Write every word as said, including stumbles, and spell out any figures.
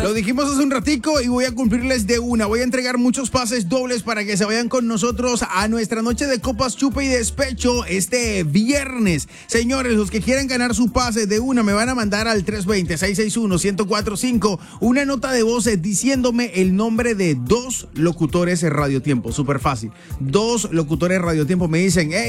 Lo dijimos hace un ratico y voy a cumplirles de una. Voy a entregar muchos pases dobles para que se vayan con nosotros a nuestra noche de copas, chupe y despecho este viernes. Señores, los que quieran ganar su pase de una me van a mandar al tres dos cero, seis seis uno, uno cero cuatro cinco una nota de voz diciéndome el nombre de dos locutores en Radio Tiempo. Súper fácil. Dos locutores Radio Tiempo me dicen, hey,